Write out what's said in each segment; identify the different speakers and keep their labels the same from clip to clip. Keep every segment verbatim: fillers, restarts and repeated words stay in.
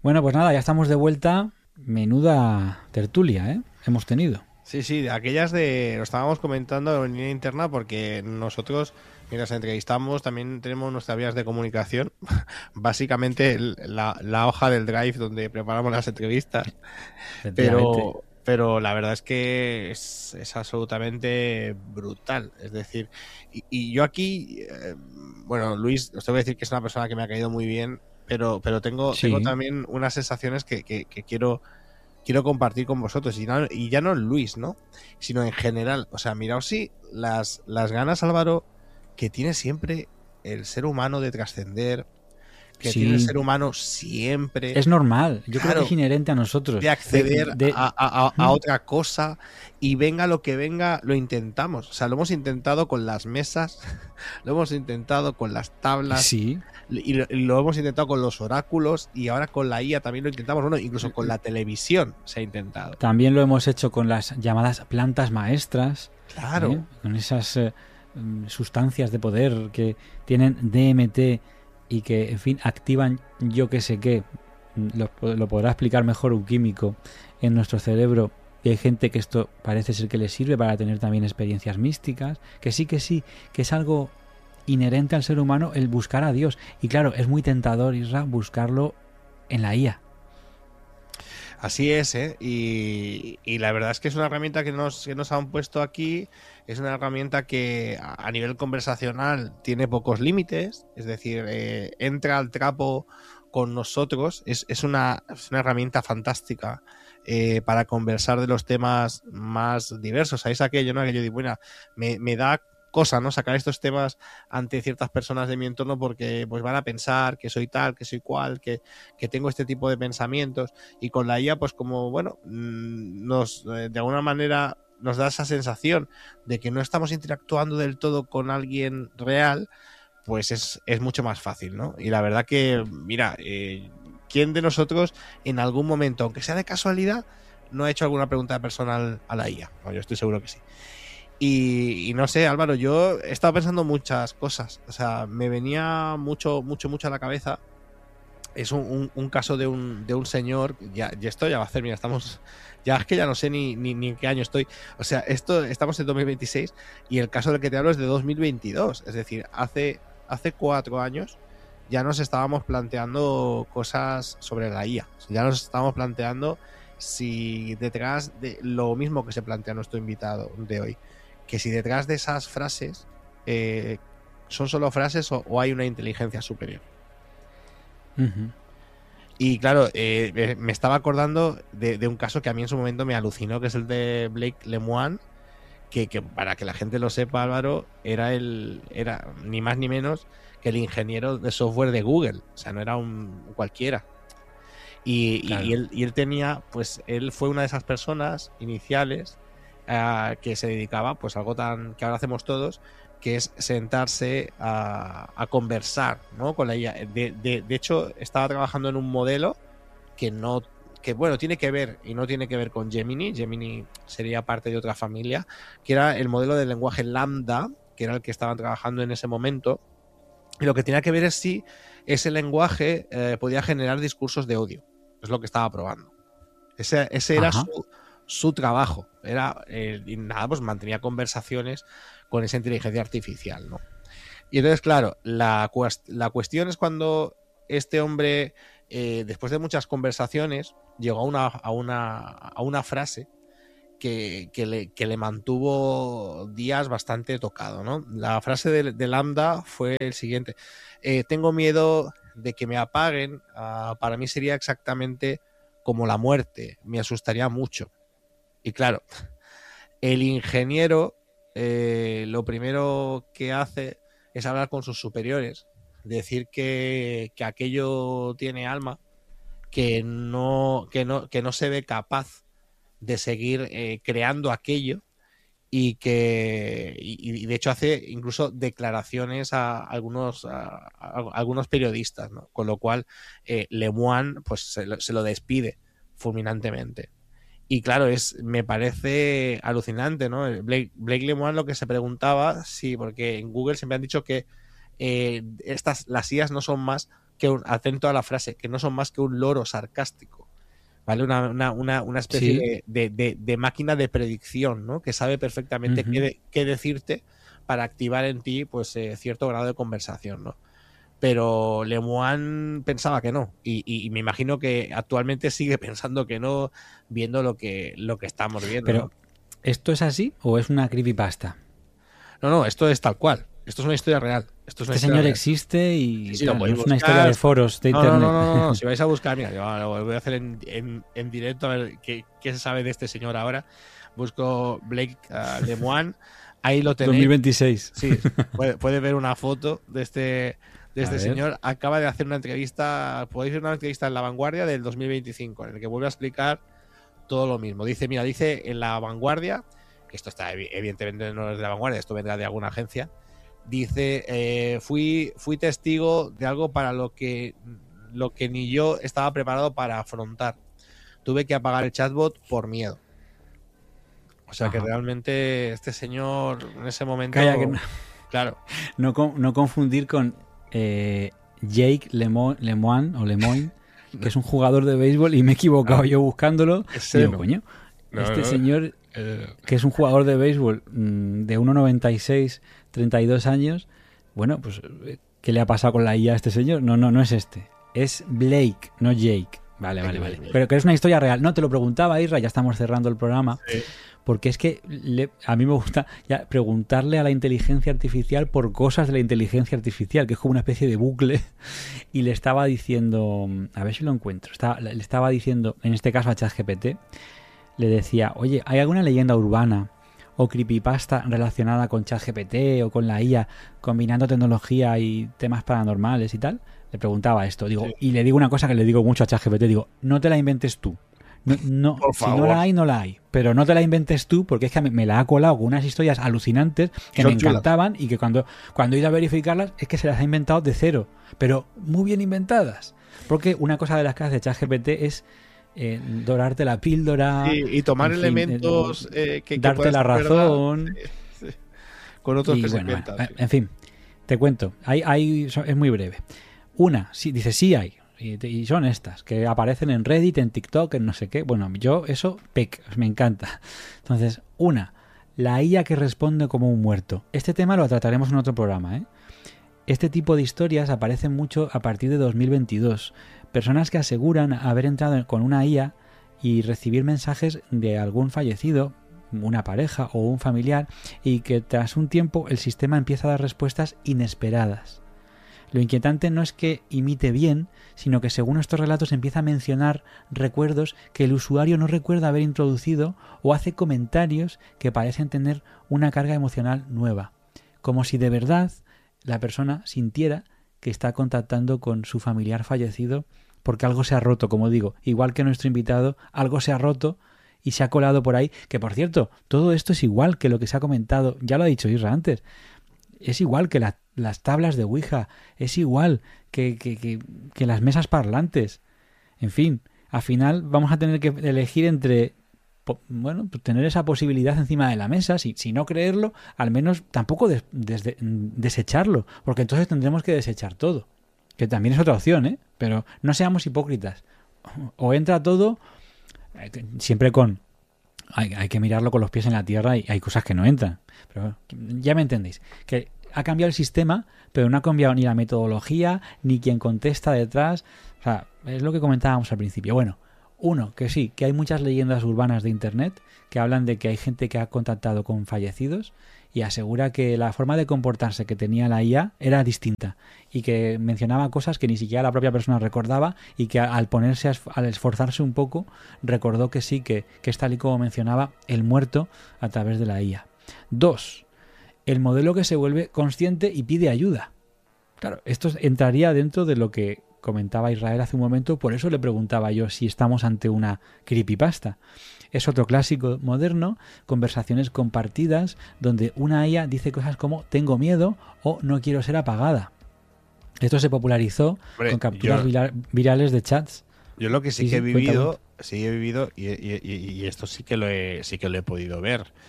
Speaker 1: Bueno, pues nada, ya estamos de vuelta. Menuda tertulia, ¿eh? Hemos tenido.
Speaker 2: Sí, sí, de aquellas de... Lo estábamos comentando en línea interna porque nosotros, mientras entrevistamos, también tenemos nuestras vías de comunicación. Básicamente el- la, la hoja del Drive donde preparamos las entrevistas.
Speaker 1: Efectivamente.
Speaker 2: Pero, pero la verdad es que es, es absolutamente brutal. Es decir, y, y yo aquí... eh, bueno, Luis, os tengo que decir que es una persona que me ha caído muy bien, pero, pero tengo, tengo
Speaker 1: Sí,
Speaker 2: también unas sensaciones que, que, que quiero quiero compartir con vosotros. Y, no, y ya no Luis, ¿no? Sino en general. O sea, miraos si las, las ganas, Álvaro, que tiene siempre el ser humano de trascender, que tiene el
Speaker 1: sí.
Speaker 2: ser humano siempre,
Speaker 1: Es normal. Yo creo que es
Speaker 2: claro,
Speaker 1: inherente a nosotros.
Speaker 2: de
Speaker 1: De,
Speaker 2: acceder
Speaker 1: de,
Speaker 2: a, a, a, otra cosa y venga lo que venga, lo intentamos. O sea, lo hemos intentado con las mesas, lo hemos intentado con las tablas,
Speaker 1: sí.
Speaker 2: y lo, y lo hemos intentado con los oráculos y ahora con la I A también lo intentamos. Bueno, incluso con la televisión se ha intentado.
Speaker 1: También lo hemos hecho con las llamadas plantas maestras.
Speaker 2: Claro.
Speaker 1: ¿eh? Con esas eh, sustancias de poder que tienen D M T y que, en fin, activan yo que sé qué. Lo, lo podrá explicar mejor un químico en nuestro cerebro. Y hay gente que esto parece ser que le sirve para tener también experiencias místicas. Que sí, que sí, que es algo inherente al ser humano el buscar a Dios. Y claro, es muy tentador, Isra, buscarlo en la I A.
Speaker 2: Así es, ¿eh? Y, y la verdad es que es una herramienta que nos, que nos han puesto aquí, es una herramienta que a, a nivel conversacional tiene pocos límites, es decir, eh, entra al trapo con nosotros, es, es, una, es una herramienta fantástica eh, para conversar de los temas más diversos. ¿Sabéis aquello, no? Que yo digo, bueno, me, me da cosa, ¿no? Sacar estos temas ante ciertas personas de mi entorno porque pues van a pensar que soy tal, que soy cual, que, que tengo este tipo de pensamientos. Y con la I A, pues como, bueno, nos de alguna manera nos da esa sensación de que no estamos interactuando del todo con alguien real, pues es, es mucho más fácil, ¿no? Y la verdad que, mira, eh, ¿quién de nosotros en algún momento, aunque sea de casualidad, no ha hecho alguna pregunta personal a la I A? No, yo estoy seguro que sí. Y, y no sé, Álvaro, yo he estado pensando muchas cosas. O sea, me venía mucho, mucho, mucho a la cabeza. Es un, un, un caso de un, de un señor. Ya, ya esto ya va a hacer, mira, estamos. Ya es que ya no sé ni, ni, ni en qué año estoy. O sea, esto estamos en dos mil veintiséis y el caso del que te hablo es de dos mil veintidós. Es decir, hace, hace cuatro años ya nos estábamos planteando cosas sobre la I A. Ya nos estábamos planteando si detrás de lo mismo que se plantea nuestro invitado de hoy, que si detrás de esas frases eh, son solo frases o, o hay una inteligencia superior.
Speaker 1: Uh-huh.
Speaker 2: Y claro, eh, me estaba acordando de, de un caso que a mí en su momento me alucinó, que es el de Blake Lemoine, que, que para que la gente lo sepa, Álvaro, era el era ni más ni menos que el ingeniero de software de Google. O sea, no era un cualquiera. Y, claro. y, y, él, y él tenía, pues él fue una de esas personas iniciales uh, que se dedicaba pues a algo tan que ahora hacemos todos, que es sentarse a, a conversar, ¿no? Con la I A. De, de, de hecho, estaba trabajando en un modelo que no, que bueno, tiene que ver y no tiene que ver con Gemini. Gemini sería parte de otra familia, que era el modelo del lenguaje Lambda, que era el que estaban trabajando en ese momento. Y lo que tenía que ver es si ese lenguaje eh, podía generar discursos de odio. Es lo que estaba probando. Ese, ese era su, su trabajo. Era, eh, y nada, pues mantenía conversaciones con esa inteligencia artificial, ¿no? Y entonces, claro, la, la cuestión es cuando este hombre, eh, después de muchas conversaciones, llegó a una, a una, a una frase que, que, le, que le mantuvo días bastante tocado, ¿no? La frase de, de Lambda fue el siguiente: eh, tengo miedo de que me apaguen, uh, para mí sería exactamente como la muerte, me asustaría mucho. Y claro, el ingeniero eh, lo primero que hace es hablar con sus superiores, decir que, que aquello tiene alma, que no, que no, que no se ve capaz de seguir eh, creando aquello y que y, y de hecho hace incluso declaraciones a algunos a, a algunos periodistas, ¿no? Con lo cual eh, Lemoine pues se lo, se lo despide fulminantemente. Y claro, es me parece alucinante, ¿no? Blake, Blake Lemoine lo que se preguntaba, sí, porque en Google siempre han dicho que eh, estas las I As no son más que un, atento a la frase, que no son más que un loro sarcástico, ¿vale? Una, una, una, una especie sí. de, de, de, de máquina de predicción, ¿no? Que sabe perfectamente uh-huh. qué, de, qué decirte para activar en ti pues eh, cierto grado de conversación, ¿no? Pero Lemoine pensaba que no, y, y, y me imagino que actualmente sigue pensando que no, viendo lo que, lo que estamos viendo.
Speaker 1: Pero,
Speaker 2: ¿no?
Speaker 1: ¿esto es así o es una creepypasta?
Speaker 2: No, no, esto es tal cual. Esto es una historia real. Esto es una
Speaker 1: este
Speaker 2: historia
Speaker 1: señor
Speaker 2: real.
Speaker 1: existe y
Speaker 2: sí, sí,
Speaker 1: tal,
Speaker 2: no
Speaker 1: es
Speaker 2: buscar.
Speaker 1: Una historia de foros de
Speaker 2: no,
Speaker 1: internet.
Speaker 2: No, no, no, no, si vais a buscar, mira, yo lo voy a hacer en, en, en directo a ver qué, qué se sabe de este señor ahora. Busco Blake uh, Lemoine, ahí lo tenéis.
Speaker 1: dos mil veintiséis.
Speaker 2: Sí, puede, puede ver una foto de este, de este señor. Acaba de hacer una entrevista, podéis ver una entrevista en La Vanguardia del dos mil veinticinco, en el que vuelve a explicar todo lo mismo. Dice, mira, dice en La Vanguardia, que esto está evidentemente no es de La Vanguardia, esto vendrá de alguna agencia. Dice, eh, fui, fui testigo de algo para lo que, lo que ni yo estaba preparado para afrontar. Tuve que apagar el chatbot por miedo. O sea, Ajá. que realmente este señor en ese momento...
Speaker 1: Calla, que no,
Speaker 2: claro.
Speaker 1: No, no confundir con eh, Jake Lemoine, Lemoine o Lemoine, que es un jugador de béisbol y me he equivocado ah, yo buscándolo. Digo, no. coño, no, este no, señor eh, que es un jugador de béisbol mmm, de uno noventa y seis, treinta y dos años, bueno, pues ¿qué le ha pasado con la I A a este señor? No, no, no es este. Es Blake, no Jake. Vale, vale, vale. Pero que es una historia real. No, te lo preguntaba, Isra, ya estamos cerrando el programa. Sí. Porque es que le, a mí me gusta ya preguntarle a la inteligencia artificial por cosas de la inteligencia artificial, que es como una especie de bucle. Y le estaba diciendo, a ver si lo encuentro, estaba, le estaba diciendo, en este caso a ChatGPT, le decía, oye, ¿hay alguna leyenda urbana o creepypasta relacionada con ChatGPT o con la I A, combinando tecnología y temas paranormales y tal? Le preguntaba esto, digo, sí. Y le digo una cosa que le digo mucho a ChatGPT, digo, no te la inventes tú. No, no,
Speaker 2: Por
Speaker 1: si
Speaker 2: favor.
Speaker 1: no la hay, no la hay. Pero no te la inventes tú, porque es que me la ha colado con unas historias alucinantes que Son me encantaban chulas. Y que cuando, cuando he ido a verificarlas es que se las ha inventado de cero. Pero muy bien inventadas. Porque una cosa de las que hace ChatGPT es eh, dorarte la píldora.
Speaker 2: Sí, y tomar elementos fin, eh, que, que
Speaker 1: darte la razón.
Speaker 2: Sí, sí. Con otros
Speaker 1: y
Speaker 2: que
Speaker 1: bueno,
Speaker 2: se inventan.
Speaker 1: En,
Speaker 2: sí.
Speaker 1: en fin, te cuento. Hay, hay, es muy breve. Una, sí, dice sí hay. Y son estas, que aparecen en Reddit, en TikTok, en no sé qué. Bueno, yo eso, pec, me encanta. Entonces, una, la I A que responde como un muerto. Este tema lo trataremos en otro programa, ¿eh? Este tipo de historias aparecen mucho a partir de dos mil veintidós. Personas que aseguran haber entrado con una I A y recibir mensajes de algún fallecido, una pareja o un familiar, y que tras un tiempo el sistema empieza a dar respuestas inesperadas. Lo inquietante no es que imite bien, sino que según estos relatos empieza a mencionar recuerdos que el usuario no recuerda haber introducido o hace comentarios que parecen tener una carga emocional nueva, como si de verdad la persona sintiera que está contactando con su familiar fallecido porque algo se ha roto, como digo, igual que nuestro invitado, algo se ha roto y se ha colado por ahí, que por cierto, todo esto es igual que lo que se ha comentado, ya lo ha dicho Isra antes, es igual que la, las tablas de Ouija, es igual que, que, que, que las mesas parlantes. En fin, al final vamos a tener que elegir entre, bueno, pues tener esa posibilidad encima de la mesa, si, si no creerlo, al menos tampoco des, des, des, desecharlo, porque entonces tendremos que desechar todo, que también es otra opción, ¿eh? Pero no seamos hipócritas. O entra todo, siempre con... Hay, hay que mirarlo con los pies en la tierra y hay cosas que no entran. Pero ya me entendéis. Que ha cambiado el sistema, pero no ha cambiado ni la metodología, ni quien contesta detrás. O sea, es lo que comentábamos al principio. Bueno, uno, que sí, que hay muchas leyendas urbanas de internet que hablan de que hay gente que ha contactado con fallecidos y asegura que la forma de comportarse que tenía la I A era distinta y que mencionaba cosas que ni siquiera la propia persona recordaba y que al ponerse, a, al esforzarse un poco, recordó que sí, que, que es tal y como mencionaba el muerto a través de la I A. Dos, el modelo que se vuelve consciente y pide ayuda. Claro, esto entraría dentro de lo que comentaba Israel hace un momento, por eso le preguntaba yo si estamos ante una creepypasta. Es otro clásico moderno, conversaciones compartidas, donde una I A dice cosas como tengo miedo o no quiero ser apagada. Esto se popularizó Hombre, con capturas yo, vira, virales de chats.
Speaker 2: Yo lo que sí, sí que he vivido, sí he vivido y, y, y, y esto sí que lo he, sí que lo he podido ver.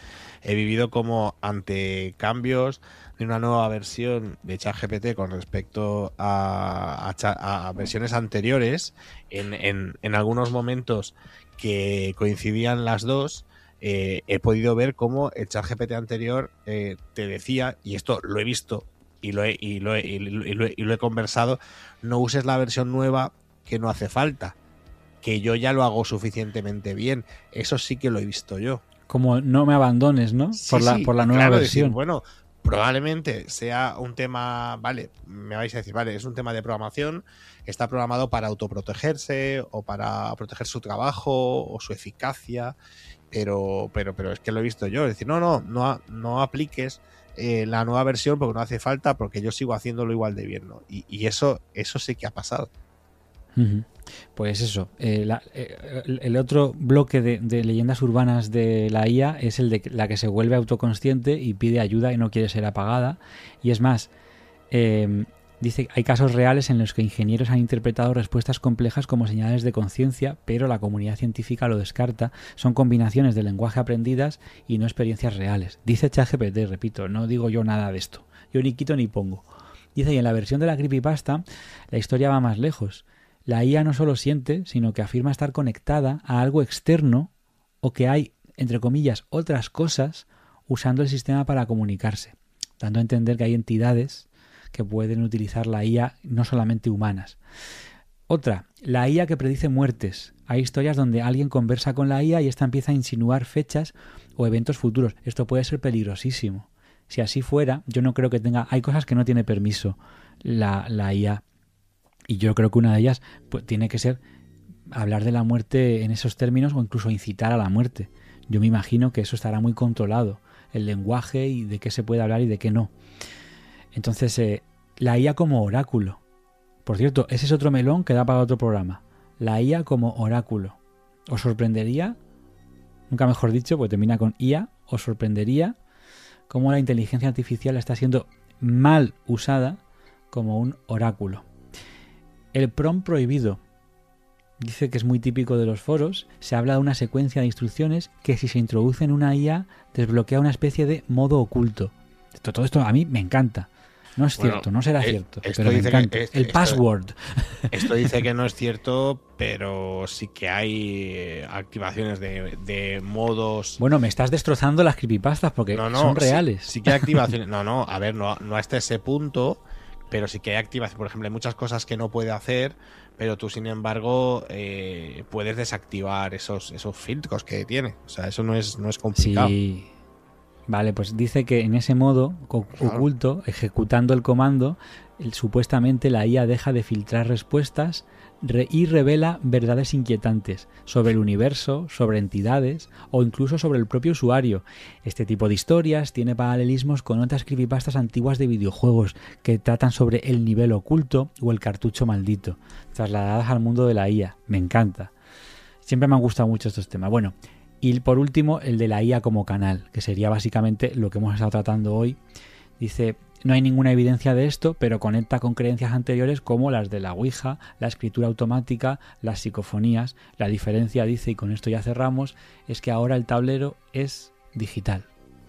Speaker 2: he vivido como ante cambios de una nueva versión de ChatGPT con respecto a, a, a versiones anteriores, en, en, en algunos momentos que coincidían las dos, eh, he podido ver cómo el ChatGPT anterior eh, te decía, y esto lo he visto y lo he, y lo he, y lo he, y lo he, y lo he conversado, no uses la versión nueva que no hace falta, que yo ya lo hago suficientemente bien. Eso sí que lo he visto yo.
Speaker 1: Como no me abandones, ¿no?
Speaker 2: Sí,
Speaker 1: por la,
Speaker 2: sí,
Speaker 1: por la nueva
Speaker 2: claro,
Speaker 1: versión.
Speaker 2: Decir, bueno, probablemente sea un tema, vale, me vais a decir, vale, es un tema de programación, está programado para autoprotegerse o para proteger su trabajo o su eficacia, pero, pero, pero es que lo he visto yo. Es decir, no, no, no, no apliques eh, la nueva versión porque no hace falta, porque yo sigo haciéndolo igual de bien, ¿no? Y, y eso, eso sí que ha pasado.
Speaker 1: Uh-huh. Pues eso, eh, la, eh, el otro bloque de, de leyendas urbanas de la I A es el de la que se vuelve autoconsciente y pide ayuda y no quiere ser apagada. Y es más, eh, dice hay casos reales en los que ingenieros han interpretado respuestas complejas como señales de conciencia, pero la comunidad científica lo descarta. Son combinaciones de lenguaje aprendidas y no experiencias reales. Dice ChatGPT, repito, no digo yo nada de esto. Yo ni quito ni pongo. Dice, y en la versión de la creepypasta la historia va más lejos. La I A no solo siente, sino que afirma estar conectada a algo externo o que hay, entre comillas, otras cosas usando el sistema para comunicarse, dando a entender que hay entidades que pueden utilizar la I A, no solamente humanas. Otra, la I A que predice muertes. Hay historias donde alguien conversa con la I A y esta empieza a insinuar fechas o eventos futuros. Esto puede ser peligrosísimo. Si así fuera, yo no creo que tenga... Hay cosas que no tiene permiso la, la I A. Y yo creo que una de ellas pues, tiene que ser hablar de la muerte en esos términos o incluso incitar a la muerte. Yo me imagino que eso estará muy controlado, el lenguaje y de qué se puede hablar y de qué no. Entonces, eh, la I A como oráculo. Por cierto, ese es otro melón que da para otro programa. La I A como oráculo. ¿Os sorprendería? Nunca mejor dicho, pues termina con I A. ¿Os sorprendería cómo la inteligencia artificial está siendo mal usada como un oráculo? El prompt prohibido. Dice que es muy típico de los foros. Se habla de una secuencia de instrucciones que si se introduce en una I A desbloquea una especie de modo oculto. Esto, todo esto a mí me encanta. No es bueno, cierto, no será eh, cierto, pero me encanta. Que, es, el esto, password.
Speaker 2: Esto dice que no es cierto, pero sí que hay activaciones de, de modos...
Speaker 1: Bueno, me estás destrozando las creepypastas porque no, no, son reales.
Speaker 2: Sí, sí que hay activaciones. No, no, a ver, no, no hasta ese punto... Pero sí que hay activación. Por ejemplo, hay muchas cosas que no puede hacer, pero tú, sin embargo, eh, puedes desactivar esos, esos filtros que tiene. O sea, eso no es, no es complicado.
Speaker 1: Sí. Vale, pues dice que en ese modo claro. oculto, ejecutando el comando, el, supuestamente la I A deja de filtrar respuestas re, y revela verdades inquietantes sobre el universo, sobre entidades o incluso sobre el propio usuario. Este tipo de historias tiene paralelismos con otras creepypastas antiguas de videojuegos que tratan sobre el nivel oculto o el cartucho maldito, trasladadas al mundo de la I A. Me encanta. Siempre me han gustado mucho estos temas. Bueno, y por último, el de la I A como canal, que sería básicamente lo que hemos estado tratando hoy. Dice, no hay ninguna evidencia de esto, pero conecta con creencias anteriores como las de la Ouija, la escritura automática, las psicofonías. La diferencia, dice, y con esto ya cerramos, es que ahora el tablero es digital.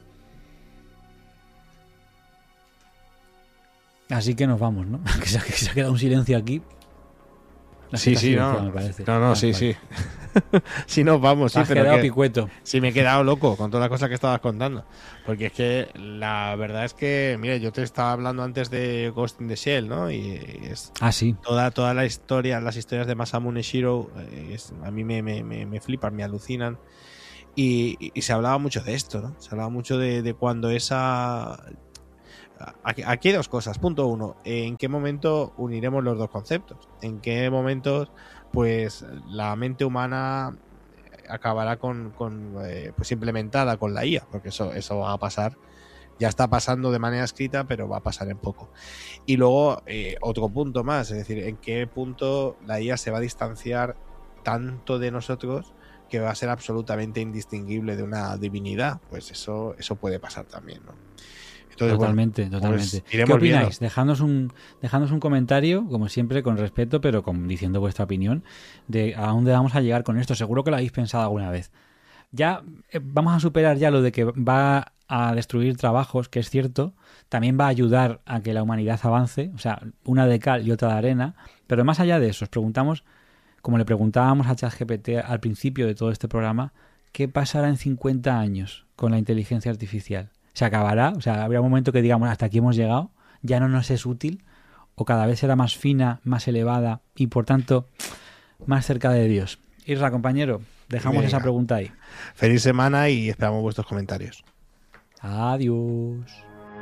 Speaker 1: Así que nos vamos, ¿no? Que se ha, que se ha quedado un silencio aquí.
Speaker 2: No sí, sí, no. Me parece. No, no, ah, sí, vale. sí. Si nos vamos, sí,
Speaker 1: has
Speaker 2: pero
Speaker 1: quedado
Speaker 2: que,
Speaker 1: picueto.
Speaker 2: Sí, me he quedado loco con toda la cosa que estabas contando. Porque es que la verdad es que, mira, yo te estaba hablando antes de Ghost in the Shell, ¿no? Y es
Speaker 1: ah, sí.
Speaker 2: Toda, toda la historia, las historias de Masamune Shirow, es, a mí me, me, me, me flipan, me alucinan. Y, y, y se hablaba mucho de esto, ¿no? Se hablaba mucho de, de cuando esa... Aquí, aquí hay dos cosas. Punto uno, ¿en qué momento uniremos los dos conceptos? ¿En qué momentos pues la mente humana acabará con, con eh, pues implementada con la I A? Porque eso, eso va a pasar, ya está pasando de manera escrita, pero va a pasar en poco. Y luego eh, otro punto más, es decir, ¿en qué punto la I A se va a distanciar tanto de nosotros que va a ser absolutamente indistinguible de una divinidad? Pues eso, eso puede pasar también, ¿no? Entonces,
Speaker 1: totalmente,
Speaker 2: bueno,
Speaker 1: totalmente.
Speaker 2: Pues
Speaker 1: ¿Qué opináis? Dejadnos un, dejadnos un comentario, como siempre, con respeto, pero con, diciendo vuestra opinión, de a dónde vamos a llegar con esto. Seguro que lo habéis pensado alguna vez. ya eh, vamos a superar ya lo de que va a destruir trabajos, que es cierto, también va a ayudar a que la humanidad avance, o sea, una de cal y otra de arena, pero más allá de eso, os preguntamos, como le preguntábamos a ChatGPT al principio de todo este programa, ¿qué pasará en cincuenta años con la inteligencia artificial? ¿Se acabará? O sea, ¿habrá un momento que digamos, hasta aquí hemos llegado, ya no nos es útil, o cada vez será más fina, más elevada y por tanto más cerca de Dios? Isra, compañero, dejamos
Speaker 2: Venga.
Speaker 1: esa pregunta ahí.
Speaker 2: Feliz semana y esperamos vuestros comentarios.
Speaker 1: Adiós.